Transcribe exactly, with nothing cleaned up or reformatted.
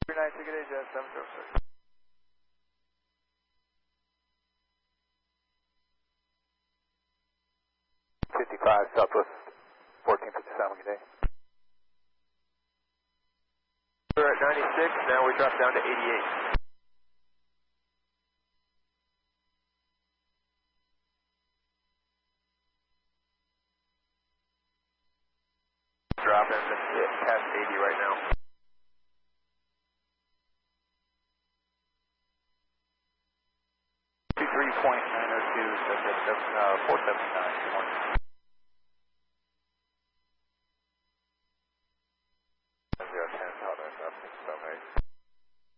three nine, ticket A, Jet seven zero six. fifty-five, Southwest fourteen fifty-seven, good day. We're at ninety-six, now we drop down to eighty-eight. Drop in past eighty right now. two three point nine oh two, subject uh, four seven nine, good morning.